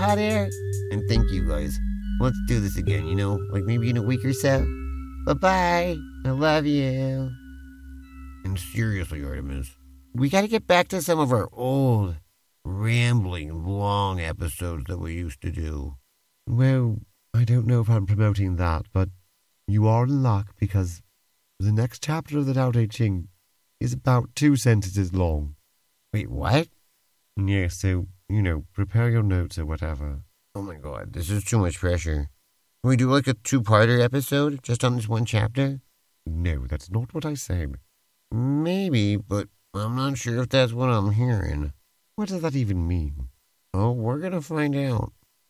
hot air. And thank you, guys. Let's do this again, like maybe in a week or so. Bye-bye. I love you. And seriously, Artemis, we gotta get back to some of our old, rambling, long episodes that we used to do. Well, I don't know if I'm promoting that, but you are in luck because the next chapter of the Tao Te Ching is about 2 sentences long. Wait, what? Yeah, so, prepare your notes or whatever. Oh my god, this is too much pressure. Can we do like a 2-parter episode just on this one chapter? No, that's not what I said. Maybe, but I'm not sure if that's what I'm hearing. What does that even mean? Oh, we're gonna find out.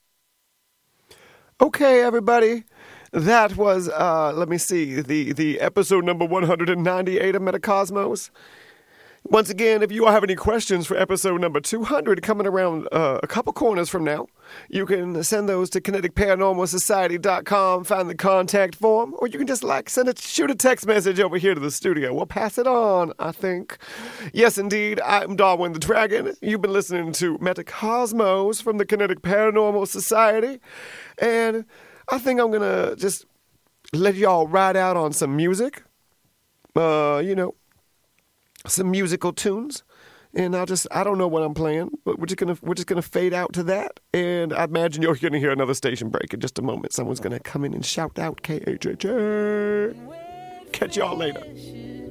Okay, everybody. That was, let me see, the episode number 198 of Metacosmos. Once again, if you have any questions for episode number 200 coming around a couple corners from now, you can send those to kineticparanormalsociety.com, find the contact form, or you can just shoot a text message over here to the studio. We'll pass it on, I think. Yes, indeed, I'm Darwin the Dragon. You've been listening to Metacosmos from the Kinetic Paranormal Society, and I think I'm going to just let y'all ride out on some music, some musical tunes, and I don't know what I'm playing, but we're just gonna fade out to that, and I imagine you're gonna hear another station break in just a moment. Someone's gonna come in and shout out KHHA. Catch y'all later.